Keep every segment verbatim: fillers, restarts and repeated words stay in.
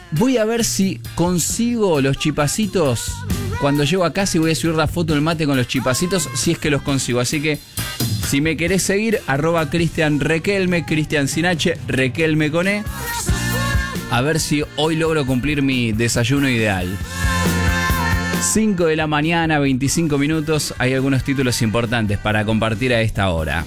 Voy a ver si consigo los chipacitos cuando llego a casa y voy a subir la foto del mate con los chipacitos, si es que los consigo. Así que, si me querés seguir, arroba Cristian Requelme, Cristian sin H, Requelme con E. A ver si hoy logro cumplir mi desayuno ideal. cinco de la mañana, veinticinco minutos. Hay algunos títulos importantes para compartir a esta hora.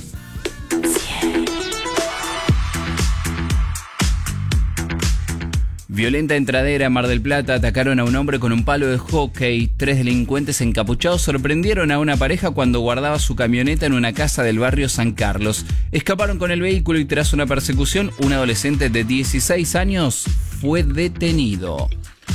Violenta entradera en Mar del Plata. Atacaron a un hombre con un palo de hockey. Tres delincuentes encapuchados sorprendieron a una pareja cuando guardaba su camioneta en una casa del barrio San Carlos. Escaparon con el vehículo y tras una persecución, un adolescente de dieciséis años fue detenido.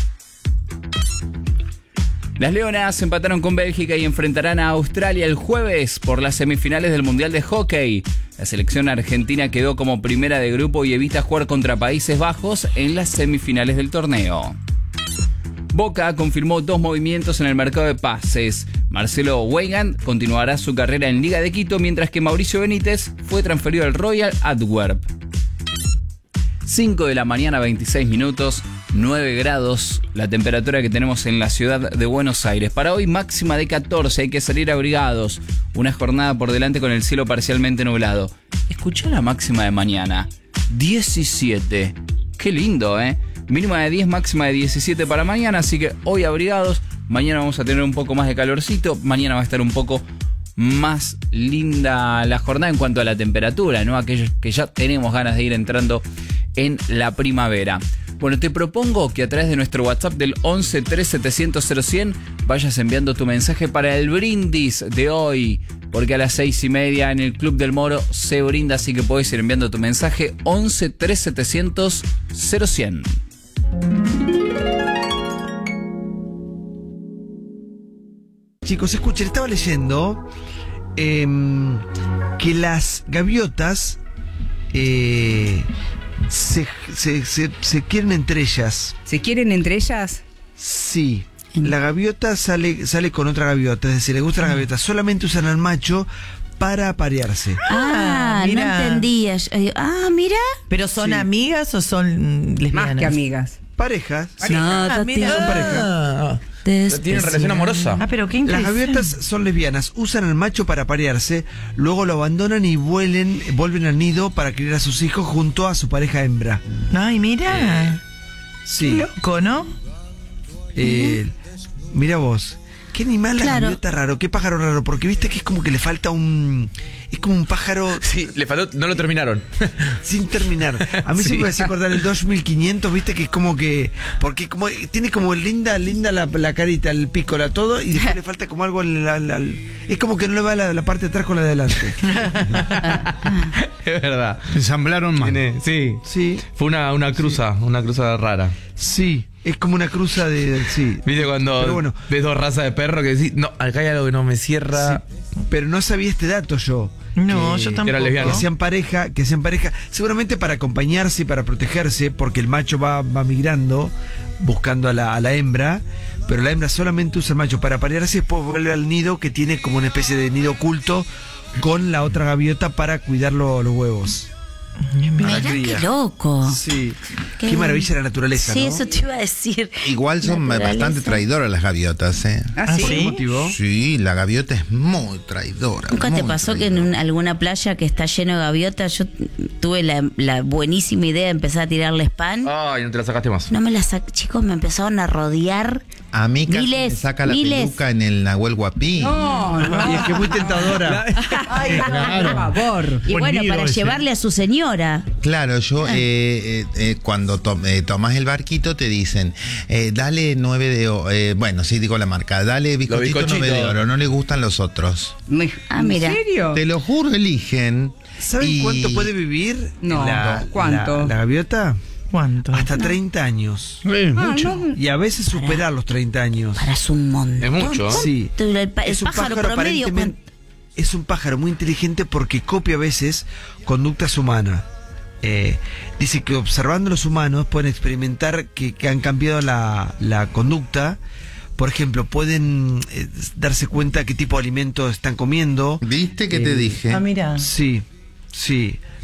Las Leonas empataron con Bélgica y enfrentarán a Australia el jueves por las semifinales del Mundial de Hockey. La selección argentina quedó como primera de grupo y evita jugar contra Países Bajos en las semifinales del torneo. Boca confirmó dos movimientos en el mercado de pases. Marcelo Weigand continuará su carrera en Liga de Quito, mientras que Mauricio Benítez fue transferido al Royal Antwerp. cinco de la mañana, veintiséis minutos, nueve grados, la temperatura que tenemos en la ciudad de Buenos Aires. Para hoy máxima de catorce, hay que salir abrigados. Una jornada por delante con el cielo parcialmente nublado. Escuchá la máxima de mañana, diecisiete. Qué lindo, ¿eh? Mínima de diez, máxima de diecisiete para mañana, así que hoy abrigados. Mañana vamos a tener un poco más de calorcito, mañana va a estar un poco más linda la jornada en cuanto a la temperatura, ¿no? Aquellos que ya tenemos ganas de ir entrando en la primavera. Bueno, te propongo que a través de nuestro WhatsApp del once tres setecientos cero cien vayas enviando tu mensaje para el brindis de hoy, porque a las seis y media en el Club del Moro se brinda, así que podés ir enviando tu mensaje once tres setecientos cero cien. Chicos, escuchen, estaba leyendo eh, que las gaviotas eh, se, se, se, se quieren entre ellas. ¿Se quieren entre ellas? Sí. La gaviota sale, sale con otra gaviota, es decir, le gusta la gaviota. Solamente usan al macho para aparearse. Ah, mira. no entendía. Yo- Ah, mira. ¿Pero son Sí. amigas o son lesbianas? Más que amigas. Parejas. No, Ah, Tati, mira. Son pareja. Tienen relación amorosa. Ah, pero qué Las interesante. gaviotas son lesbianas, usan al macho para aparearse, luego lo abandonan y vuelen, vuelven al nido para criar a sus hijos junto a su pareja hembra. Ay, mira. Sí. Loco, ¿no? Eh, mira vos. Qué animal la Claro. gaviota raro, qué pájaro raro, porque viste que es como que le falta un... Es como un pájaro Sí, le faltó, no lo terminaron. sin terminar. A mí Sí. siempre me hacía acordar el dos mil quinientos, viste que es como que... Porque como tiene como linda linda la, la carita, el pico, la todo, y después le falta como algo... en la- la- es como que no le va la, la parte de atrás con la de adelante. Es verdad. Ensamblaron mal. Tiene- sí. Sí, Fue una, una cruza, una cruza rara. sí. Es como una cruza de... de- sí. ¿Viste cuando Pero bueno. ves dos razas de perro que decís, no, acá hay algo que no me cierra? Sí, pero no sabía este dato yo. No, Que- yo tampoco. Era lesbiana, Que ¿no? hacían pareja, que hacían pareja, seguramente para acompañarse y para protegerse, porque el macho va, va migrando, buscando a la, a la hembra, pero la hembra solamente usa el macho para aparearse y después vuelve al nido, que tiene como una especie de nido oculto con la otra gaviota para cuidar lo- los huevos. Mirá cría. qué loco. Sí. Qué, Qué- maravilla la naturaleza, Sí, ¿no? eso te iba a decir. Igual son Naturaleza. bastante traidoras las gaviotas, ¿eh? ¿Ah, ¿Ah, sí? sí? ¿Qué motivo? Sí, la gaviota es muy traidora. ¿Nunca te muy pasó que en traidora. un- alguna playa que está lleno de gaviotas yo tuve la, la buenísima idea de empezar a tirarle spam? Ay, no te la sacaste más. No me la sac... Chicos, me empezaron a rodear. A mí casi Miles, me saca la miles. peluca en el Nahuel Guapí. No, no. Y es que es muy tentadora. Ay, no, por favor. Y Buen bueno, nido para ese. llevarle a su señora. Claro, yo eh, eh, eh, cuando to- eh, tomas el barquito te dicen, eh, dale nueve de oro, eh, bueno, sí digo la marca, dale bizcochito bizcochitos. nueve de oro, no le gustan los otros. Me- Ah, mira. ¿En serio? Te lo juro, eligen. ¿Saben y- cuánto puede vivir No, la, ¿cuánto? la- la gaviota? ¿Cuánto? Hasta treinta años. Eh, Ah, mucho. no. Y a veces superar los treinta años. Para su un montón. Es mucho, ¿eh? Sí. El, el pa- el Es un pájaro, pájaro promedio. aparentemente, es un pájaro muy inteligente porque copia a veces conductas humanas. Eh, dice que observando a los humanos pueden experimentar que, que han cambiado la, la conducta. Por ejemplo, pueden eh, darse cuenta qué tipo de alimentos están comiendo. ¿Viste que te Eh, dije? Ah, mira. Sí, sí.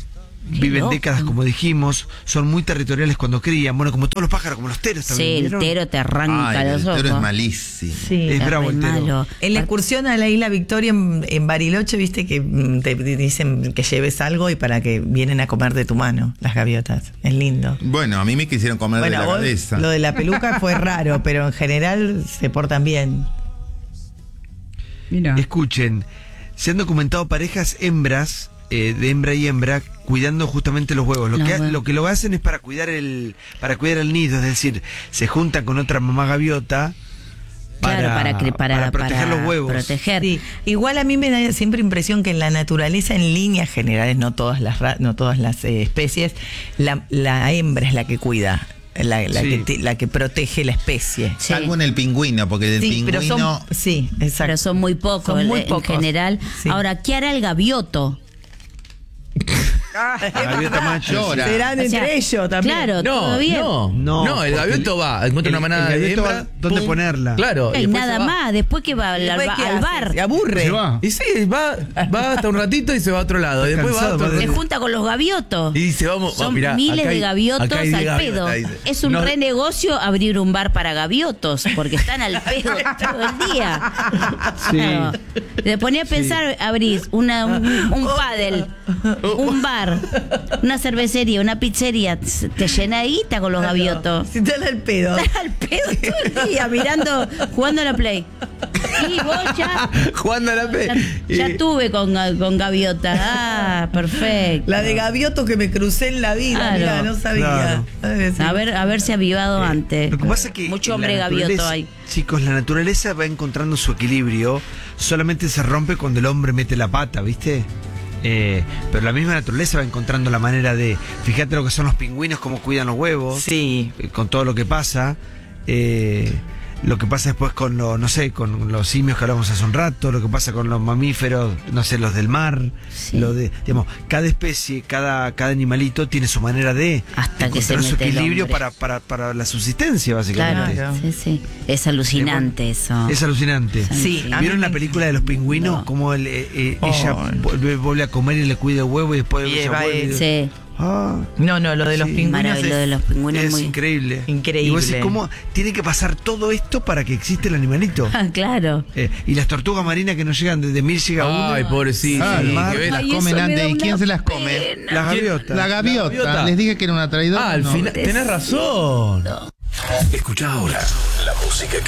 viven loco. décadas, como dijimos, son muy territoriales cuando crían, bueno, como todos los pájaros, como los teros también. Sí, el ¿vieron? tero te arranca Ay, los el ojos. toro es malísimo. Sí. Es Es bravo re el tero. malo. En la excursión a la isla Victoria en, en Bariloche, viste que mm, te dicen que lleves algo y para que vienen a comer de tu mano las gaviotas. Es lindo. Bueno, a mí me quisieron comer de Bueno, la vos, cabeza. lo de la peluca fue raro, pero en general se portan bien. Mira. Escuchen, se han documentado parejas hembras, eh, de hembra y hembra, cuidando justamente los huevos. Lo, Los que, ha- huevos. lo que lo hacen es para cuidar el para cuidar el nido, es decir, se juntan con otra mamá gaviota para, Claro, para, cre- para, para proteger para los huevos. proteger. Sí, igual a mí me da siempre impresión que en la naturaleza, en líneas generales, no todas las ra- no todas las eh, especies, la, la hembra es la que cuida, la, la Sí. que te- la que protege la especie. Sí. Salvo en el pingüino, porque el Sí, pingüino... pero son, sí, exacto. Pero son muy pocos, Son muy en pocos. general. Sí. Ahora, ¿qué hará el gavioto? La gaviota macho. Llora. Serán O sea, entre ellos también. Claro, No, todo bien. no, No, no, el porque gavioto va, encuentra el- una manada el de gavioto hembra. va dónde pum, ponerla. Claro. No y hay después nada se va. más. Después que va al, Después, al ¿qué al hace? bar. Se aburre. Se va. Y sí, va, va hasta un ratito y se va a otro lado. Y Está después va a cansado, otro va Se de- junta con los gaviotos. Y dice, vamos, Son oh, mirá, miles acá hay- de gaviotos acá hay diez al pedo. gaviotas, dice. Es un No, re negocio abrir un bar para gaviotos, porque están al pedo todo el día. Sí. Claro. Le ponía a pensar, abrís una, un, un pádel, un bar, una cervecería, una pizzería, te llena de guita con los gaviotos. Si te da el pedo. Estás al pedo todo el día mirando, jugando a la Play. Y vos ya, Jugando a la pe. ya, ya estuve con, con gaviotas. Ah, perfecto. La de gavioto que me crucé en la vida, Claro. mira, no sabía. Claro. Ay, sí. A ver, haberse avivado antes. Lo que pasa es que Mucho la hombre naturaleza- gavioto hay. Chicos, la naturaleza va encontrando su equilibrio, solamente se rompe cuando el hombre mete la pata, ¿viste? Eh, pero la misma naturaleza va encontrando la manera de... Fíjate lo que son los pingüinos, cómo cuidan los huevos, Sí. eh, con todo lo que pasa. Eh, lo que pasa después con los, no sé, con los simios que hablamos hace un rato, lo que pasa con los mamíferos, no sé, los del mar, Sí. lo de, digamos, cada especie, cada, cada animalito tiene su manera de Hasta que se encontrar su mete el equilibrio hombre. para, para, para la subsistencia, básicamente. Claro, sí, sí. Es alucinante eso. Es alucinante. Sí, a mí ¿Vieron me la película de los pingüinos? No. Cómo el, eh, eh, Oh. ella vuelve, vuelve a comer y le cuida el huevo y después Y ella va vuelve y- Sí. Ah, No, no, lo de los Sí. pingüinos Maravilloso, es- lo de los pingüinos es muy increíble. Increíble. Y vos decís, ¿cómo tiene que pasar todo esto para que exista el animalito? Ah, claro. Eh, y las tortugas marinas que no llegan, desde mil llega uno. Ay, pobrecito. Ah, al y mar. que ve, las Ay, eso comen me antes. da ¿Y una quién se las come? pena. Las gaviotas. La gaviota. gaviota. Les dije que era una traidora. Ah, al no. final, tenés razón. Escucha ahora la música